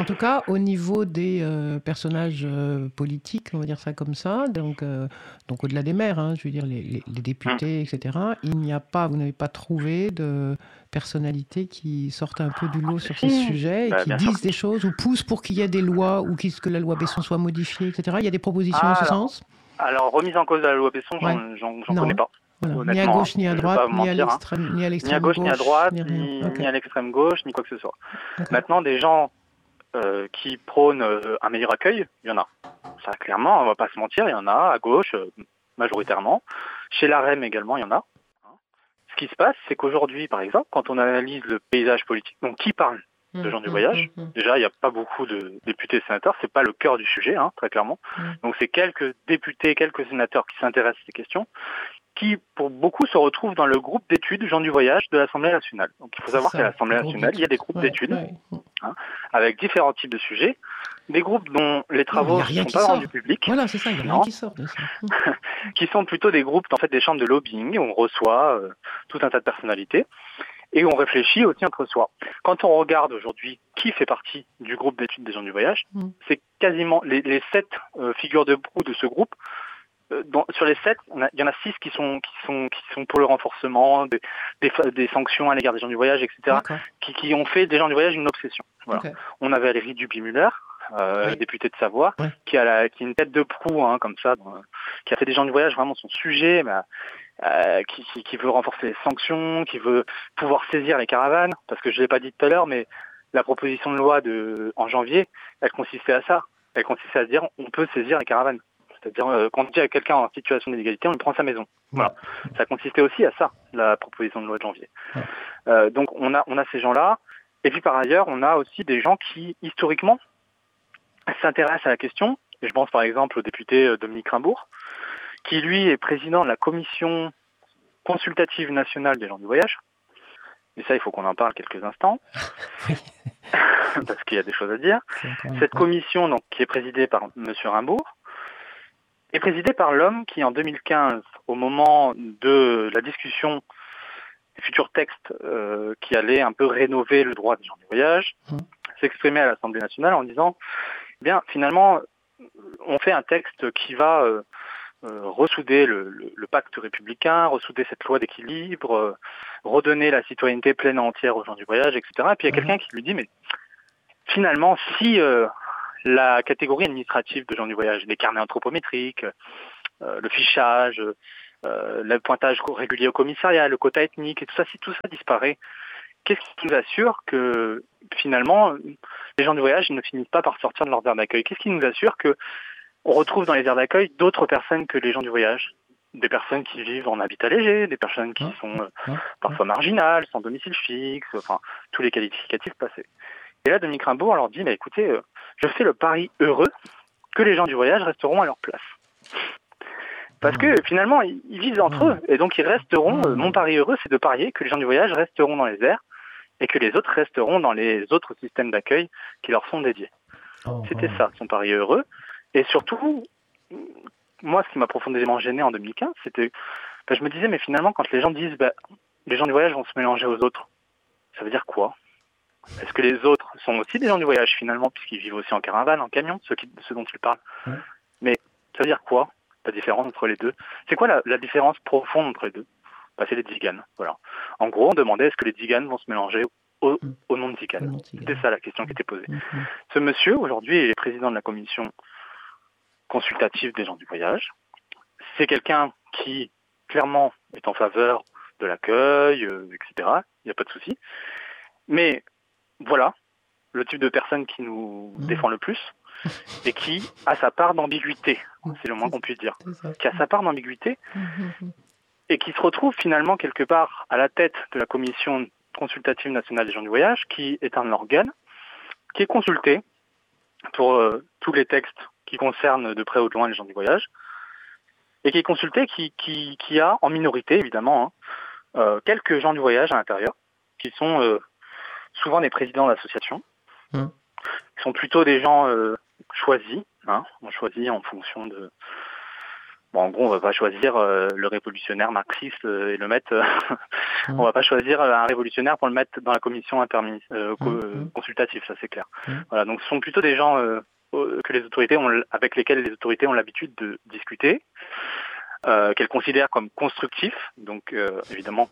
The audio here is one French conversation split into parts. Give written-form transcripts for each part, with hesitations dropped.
en tout cas, au niveau des personnages politiques, on va dire ça comme ça, donc au-delà des maires, hein, je veux dire les députés, etc., vous n'avez pas trouvé de personnalités qui sortent un peu du lot sur ces Si, sujets et qui bien sûr disent que des si. choses ou poussent pour qu'il y ait des lois ou que la loi Besson soit modifiée, etc. Il y a des propositions en Ah, ce sens? alors, remise en cause de la loi Besson, Ouais. j'en Non, connais hein. pas. Voilà. Ni à Honnêtement, hein. gauche, ni à Je vais droite, pas vous mentir, hein. ni à Ni à l'extrême gauche, ni à gauche, droite, ni rien. Ok. ni à l'extrême gauche, ni quoi que ce soit. Ok. Maintenant, des gens qui prônent un meilleur accueil, il y en a. Ça, clairement, on va pas se mentir, il y en a à gauche, majoritairement. Chez l'AREM également, il y en a. Ce qui se passe, c'est qu'aujourd'hui, par exemple, quand on analyse le paysage politique, donc qui parle de gens du voyage, déjà, il n'y a pas beaucoup de députés et sénateurs, c'est pas le cœur du sujet, hein, très clairement. Donc c'est quelques députés, quelques sénateurs qui s'intéressent à ces questions, qui, pour beaucoup, se retrouvent dans le groupe d'études gens du voyage de l'Assemblée nationale. Donc il faut savoir qu'à l'Assemblée nationale, il y a des groupes d'études, hein, avec différents types de sujets, des groupes dont les travaux ne sont pas rendus publics. Voilà, c'est ça, il n'y a rien qui sort de ça. Qui sont plutôt des groupes, en fait, des chambres de lobbying, où on reçoit tout un tas de personnalités, et on réfléchit aussi entre soi. Quand on regarde aujourd'hui qui fait partie du groupe d'études des gens du voyage, c'est quasiment les 7 figures de proue de ce groupe. Sur les 7, il y en a 6 qui sont pour le renforcement des sanctions à l'égard des gens du voyage, etc., qui ont fait des gens du voyage une obsession. Voilà. Okay. On avait Valérie Dupuy-Muller, député de Savoie, qui a une tête de proue, hein, comme ça, qui a fait des gens du voyage vraiment son sujet, qui veut renforcer les sanctions, qui veut pouvoir saisir les caravanes, parce que je ne l'ai pas dit tout à l'heure, mais la proposition de loi en janvier, elle consistait à ça. Elle consistait à dire on peut saisir les caravanes. C'est-à-dire, quand on dit à quelqu'un en situation d'inégalité, on lui prend sa maison. Voilà. Ça consistait aussi à ça, la proposition de loi de janvier. Donc, on a ces gens-là. Et puis, par ailleurs, on a aussi des gens qui, historiquement, s'intéressent à la question. Et je pense, par exemple, au député Dominique Rimbourg, qui, lui, est président de la commission consultative nationale des gens du voyage. Et ça, il faut qu'on en parle quelques instants. Parce qu'il y a des choses à dire. Cette commission, donc, qui est présidée par M. Rimbourg, est présidé par l'homme qui, en 2015, au moment de la discussion du futur texte qui allait un peu rénover le droit des gens du voyage, s'exprimait à l'Assemblée nationale en disant eh bien, finalement, on fait un texte qui va ressouder le pacte républicain, ressouder cette loi d'équilibre, redonner la citoyenneté pleine et entière aux gens du voyage, etc. Et puis il y a quelqu'un qui lui dit mais finalement, si la catégorie administrative de gens du voyage, les carnets anthropométriques, le fichage, le pointage régulier au commissariat, le quota ethnique, et tout ça, si tout ça disparaît, qu'est-ce qui nous assure que finalement les gens du voyage ne finissent pas par sortir de leurs aires d'accueil? Qu'est-ce qui nous assure qu'on retrouve dans les aires d'accueil d'autres personnes que les gens du voyage? Des personnes qui vivent en habitat léger, des personnes qui sont parfois marginales, sans domicile fixe, enfin tous les qualificatifs passés. Et là, Dominique Rimbaud leur dit, écoutez, je fais le pari heureux que les gens du voyage resteront à leur place. Parce que finalement, ils vivent entre eux, et donc ils resteront, mon pari heureux, c'est de parier que les gens du voyage resteront dans les airs, et que les autres resteront dans les autres systèmes d'accueil qui leur sont dédiés. C'était ça, son pari heureux. Et surtout, moi, ce qui m'a profondément gêné en 2015, c'était, je me disais, mais finalement, quand les gens disent, les gens du voyage vont se mélanger aux autres, ça veut dire quoi? Est-ce que les autres sont aussi des gens du voyage finalement, puisqu'ils vivent aussi en caravane, en camion, ceux dont tu parles? Mais ça veut dire quoi, la différence entre les deux? C'est quoi la différence profonde entre les deux? C'est les tziganes, voilà. En gros, on demandait est-ce que les tziganes vont se mélanger au nom de tziganes. C'était ça la question qui était posée. Ce monsieur, aujourd'hui, est président de la commission consultative des gens du voyage. C'est quelqu'un qui, clairement, est en faveur de l'accueil, etc. Il n'y a pas de souci. Mais voilà, le type de personne qui nous défend le plus et qui a sa part d'ambiguïté, c'est le moins qu'on puisse dire, qui a sa part d'ambiguïté et qui se retrouve finalement quelque part à la tête de la commission consultative nationale des gens du voyage, qui est un organe qui est consulté pour tous les textes qui concernent de près ou de loin les gens du voyage, et qui est consulté, qui a en minorité évidemment quelques gens du voyage à l'intérieur, qui sont souvent des présidents d'associations, qui sont plutôt des gens choisis, on choisit en fonction Bon, en gros, on va pas choisir le révolutionnaire marxiste et le mettre. On va pas choisir un révolutionnaire pour le mettre dans la commission consultative, ça c'est clair. Voilà, donc ce sont plutôt des gens que les autorités avec lesquels les autorités ont l'habitude de discuter, qu'elles considèrent comme constructifs. Donc évidemment,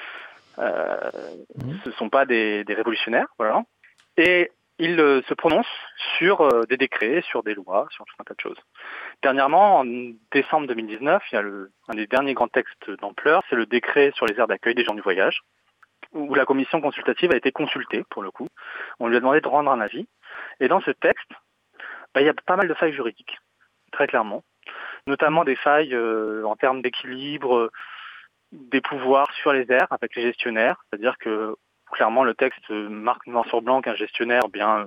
ce sont pas des révolutionnaires, voilà. Et ils se prononcent sur des décrets, sur des lois, sur tout un tas de choses. Dernièrement, en décembre 2019, il y a un des derniers grands textes d'ampleur, c'est le décret sur les aires d'accueil des gens du voyage, où la commission consultative a été consultée, pour le coup. On lui a demandé de rendre un avis. Et dans ce texte, il y a pas mal de failles juridiques, très clairement. Notamment des failles en termes d'équilibre des pouvoirs sur les aires avec les gestionnaires. C'est-à-dire que, clairement, le texte marque noir sur blanc qu'un gestionnaire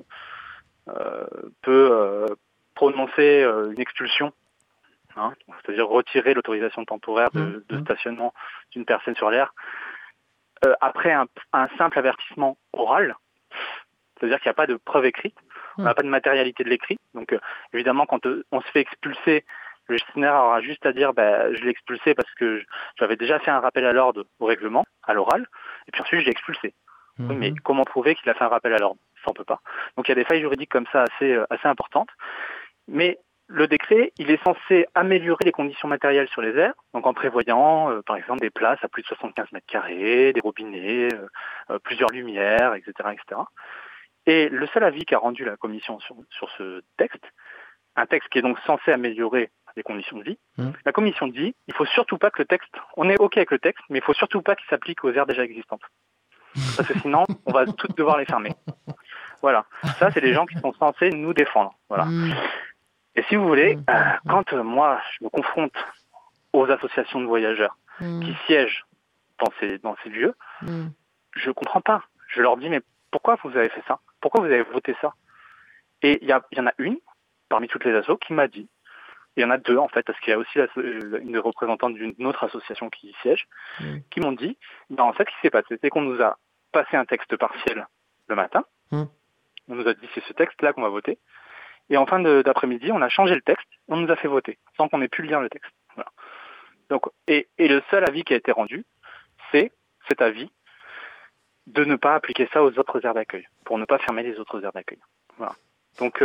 peut prononcer une expulsion, c'est-à-dire retirer l'autorisation temporaire de stationnement d'une personne sur l'aire après un simple avertissement oral, c'est-à-dire qu'il n'y a pas de preuve écrite, on n'a pas de matérialité de l'écrit. Donc évidemment, quand on se fait expulser, le gestionnaire aura juste à dire je l'ai expulsé parce que j'avais déjà fait un rappel à l'ordre au règlement, à l'oral, et puis ensuite je l'ai expulsé. Oui, mais comment prouver qu'il a fait un rappel à l'ordre? Ça, on peut pas. Donc il y a des failles juridiques comme ça assez importantes. Mais le décret, il est censé améliorer les conditions matérielles sur les aires, donc en prévoyant, par exemple, des places à plus de 75 mètres carrés, des robinets, plusieurs lumières, etc., etc. Et le seul avis qu'a rendu la commission sur ce texte, un texte qui est donc censé améliorer les conditions de vie, la commission dit, il faut surtout pas que le texte, on est OK avec le texte, mais il faut surtout pas qu'il s'applique aux aires déjà existantes. Parce que sinon, on va toutes devoir les fermer. Voilà. Ça, c'est les gens qui sont censés nous défendre. Voilà. Et si vous voulez, quand moi, je me confronte aux associations de voyageurs qui siègent dans ces lieux, je comprends pas. Je leur dis, mais pourquoi vous avez fait ça? Pourquoi vous avez voté ça? Et il y en a une, parmi toutes les assos, qui m'a dit, il y en a deux en fait, parce qu'il y a aussi une représentante d'une autre association qui y siège, qui m'ont dit, en fait, ce qui s'est passé, c'est qu'on nous a passé un texte partiel le matin, on nous a dit, c'est ce texte-là qu'on va voter, et en fin d'après-midi, on a changé le texte, on nous a fait voter, sans qu'on ait pu lire le texte. Voilà. Donc, et le seul avis qui a été rendu, c'est cet avis de ne pas appliquer ça aux autres aires d'accueil, pour ne pas fermer les autres aires d'accueil. Voilà. Donc,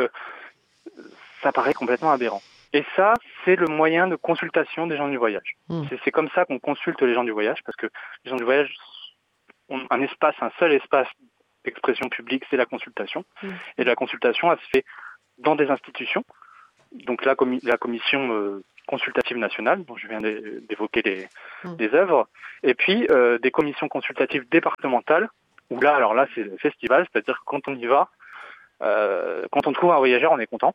ça paraît complètement aberrant. Et ça, c'est le moyen de consultation des gens du voyage. C'est comme ça qu'on consulte les gens du voyage, parce que les gens du voyage ont un seul espace d'expression publique, c'est la consultation. Et la consultation, elle se fait dans des institutions. Donc la commission consultative nationale, dont je viens d'évoquer les œuvres, et puis des commissions consultatives départementales, où là, alors là, c'est le festival, c'est-à-dire que quand on y va, quand on trouve un voyageur, on est content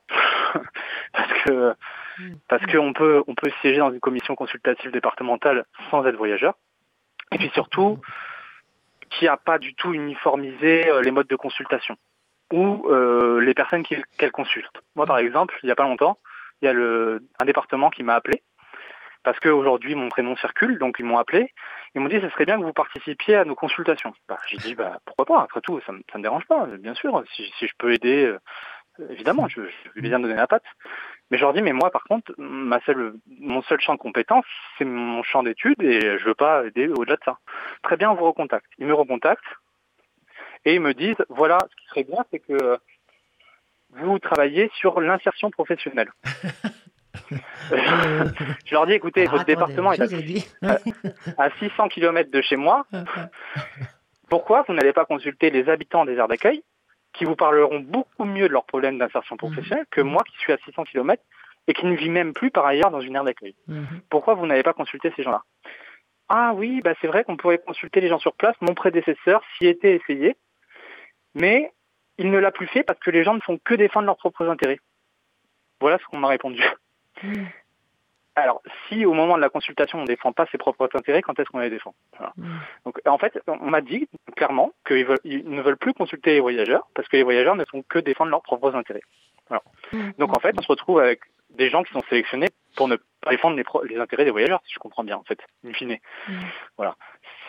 parce que on peut siéger dans une commission consultative départementale sans être voyageur, et puis surtout qui n'a pas du tout uniformisé les modes de consultation ou les personnes qu'elle consulte. Moi, par exemple, il n'y a pas longtemps, il y a un département qui m'a appelé parce qu'aujourd'hui mon prénom circule, donc ils m'ont appelé. Ils m'ont dit, ce serait bien que vous participiez à nos consultations. J'ai dit, pourquoi pas, après tout, ça me dérange pas, bien sûr, si je peux aider, évidemment, je vais bien donner la patte. Mais je leur dis, mais moi, par contre, mon seul champ de compétence, c'est mon champ d'études, et je veux pas aider au-delà de ça. Très bien, on vous recontacte. Ils me recontactent, et ils me disent, voilà, ce qui serait bien, c'est que vous travaillez sur l'insertion professionnelle. Je leur dis, écoutez, votre département est à 600 km de chez moi. Pourquoi vous n'allez pas consulter les habitants des aires d'accueil qui vous parleront beaucoup mieux de leurs problèmes d'insertion professionnelle que moi qui suis à 600 km et qui ne vis même plus par ailleurs dans une aire d'accueil? Pourquoi vous n'allez pas consulter ces gens-là? Ah oui, c'est vrai qu'on pourrait consulter les gens sur place. Mon prédécesseur s'y était essayé, mais il ne l'a plus fait parce que les gens ne font que défendre leurs propres intérêts. Voilà ce qu'on m'a répondu. Alors, si au moment de la consultation, on ne défend pas ses propres intérêts, quand est-ce qu'on les défend? Voilà. Donc, en fait, on m'a dit clairement qu'ils ne veulent plus consulter les voyageurs parce que les voyageurs ne font que défendre leurs propres intérêts. Voilà. Donc, en fait, on se retrouve avec des gens qui sont sélectionnés pour ne pas défendre les intérêts des voyageurs, si je comprends bien, en fait, in fine. Voilà.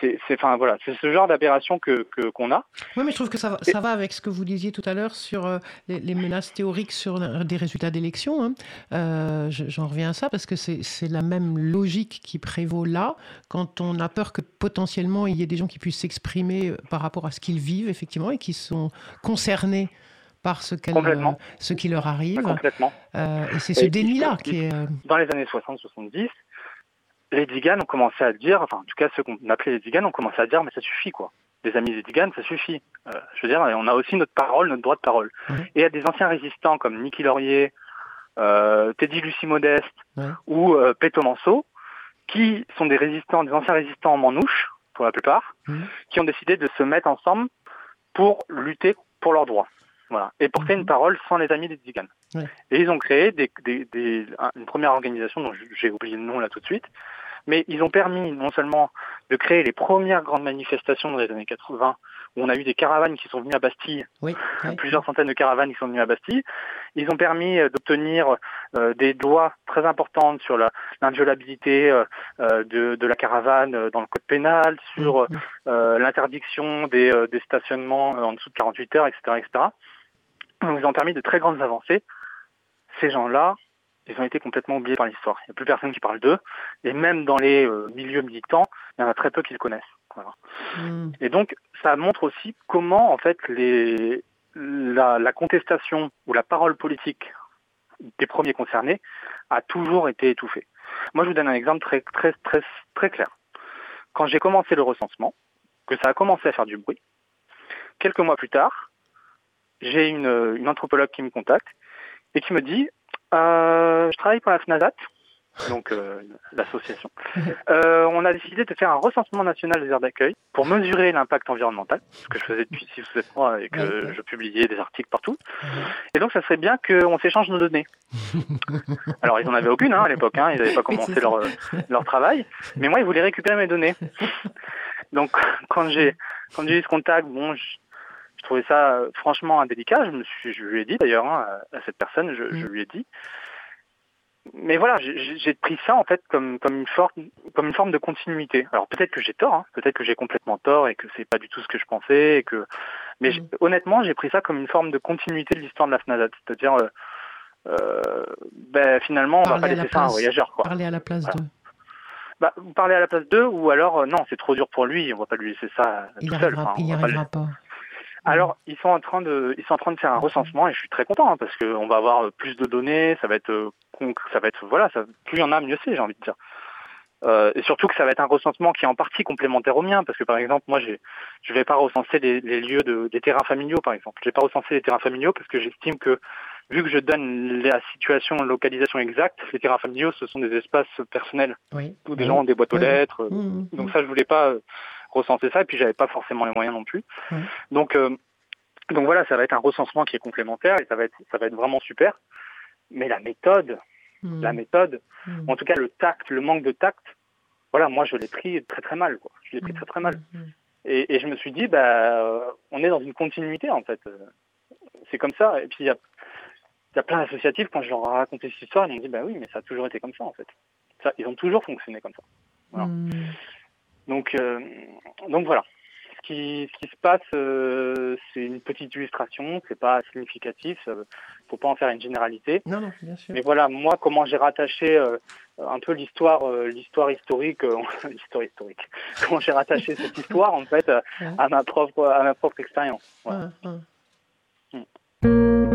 enfin, voilà, c'est ce genre d'aberration qu'on a. Oui, mais je trouve que ça va avec ce que vous disiez tout à l'heure sur les menaces théoriques sur des résultats d'élections. Hein. J'en reviens à ça parce que c'est la même logique qui prévaut là, quand on a peur que potentiellement il y ait des gens qui puissent s'exprimer par rapport à ce qu'ils vivent, effectivement, et qui sont concernés par ce qui leur arrive. Complètement. Et c'est ce déni-là qui est... Dans les années 60-70, les Tziganes ont commencé à dire, enfin en tout cas ceux qu'on appelait les Tziganes ont commencé à dire mais ça suffit quoi. Les amis des Tziganes, ça suffit. Je veux dire, on a aussi notre parole, notre droit de parole. Et il y a des anciens résistants comme Niki Laurier, Teddy Lucie Modeste ou Peto Manso, qui sont des anciens résistants en manouche, pour la plupart, qui ont décidé de se mettre ensemble pour lutter pour leurs droits. Voilà. Et porter une parole sans les amis des Tziganes. Et ils ont créé une première organisation dont j'ai oublié le nom là tout de suite, mais ils ont permis non seulement de créer les premières grandes manifestations dans les années 80, où on a eu des caravanes qui sont venues à Bastille, plusieurs centaines de caravanes qui sont venues à Bastille. Ils ont permis d'obtenir des lois très importantes sur l'inviolabilité de la caravane dans le code pénal, sur l'interdiction des stationnements en dessous de 48 heures, etc., etc. Donc, ils ont permis de très grandes avancées. Ces gens-là, ils ont été complètement oubliés par l'histoire. Il n'y a plus personne qui parle d'eux. Et même dans les milieux militants, il y en a très peu qui le connaissent. Voilà. Et donc, ça montre aussi comment, en fait, la contestation ou la parole politique des premiers concernés a toujours été étouffée. Moi, je vous donne un exemple très, très, très, très clair. Quand j'ai commencé le recensement, que ça a commencé à faire du bruit, quelques mois plus tard, j'ai une anthropologue qui me contacte et qui me dit je travaille pour la FNASAT, donc l'association. On a décidé de faire un recensement national des aires d'accueil pour mesurer l'impact environnemental, ce que je faisais depuis 6 ou 7 mois et que je publiais des articles partout. Et donc, ça serait bien qu'on s'échange nos données. Alors, ils n'en avaient aucune à l'époque, ils n'avaient pas commencé leur travail, mais moi, ils voulaient récupérer mes données. Donc, quand j'ai eu ce contact, bon, je trouvais ça franchement indélicat. Je lui ai dit d'ailleurs à cette personne, je lui ai dit. Mais voilà, j'ai pris ça en fait comme une forme de continuité. Alors peut-être que j'ai tort, peut-être que j'ai complètement tort et que c'est pas du tout ce que je pensais mais honnêtement, j'ai pris ça comme une forme de continuité de l'histoire de la FNASAT, c'est-à-dire finalement on va pas laisser ça à un voyageur quoi. Parler à la place d'eux. Parler à la place d'eux ou alors non, c'est trop dur pour lui, on va pas lui laisser ça tout seul. Il n'y arrivera pas. Alors, ils sont en train de faire un recensement et je suis très content parce qu'on va avoir plus de données, plus il y en a, mieux c'est, j'ai envie de dire. Et surtout que ça va être un recensement qui est en partie complémentaire au mien parce que par exemple, moi, je vais pas recenser les lieux des terrains familiaux, par exemple. Je vais pas recenser les terrains familiaux parce que j'estime que vu que je donne la situation, la localisation exacte, les terrains familiaux, ce sont des espaces personnels où des gens ont des boîtes aux lettres. Donc ça, je voulais pas recenser ça et puis j'avais pas forcément les moyens non plus. Donc voilà, ça va être un recensement qui est complémentaire et ça va être vraiment super. Mais la méthode, en tout cas le manque de tact, voilà, moi je l'ai pris très très mal, quoi. Je l'ai pris très très mal. Et je me suis dit, on est dans une continuité en fait. C'est comme ça. Et puis il y a plein d'associatifs, quand je leur ai raconté cette histoire, ils m'ont dit, oui, mais ça a toujours été comme ça en fait. Ils ont toujours fonctionné comme ça. Voilà. Donc voilà. Ce qui se passe, c'est une petite illustration, c'est pas significatif, faut pas en faire une généralité. Non, bien sûr. Mais voilà, moi, comment j'ai rattaché un peu l'histoire historique, comment j'ai rattaché cette histoire en fait à ma propre expérience. Voilà.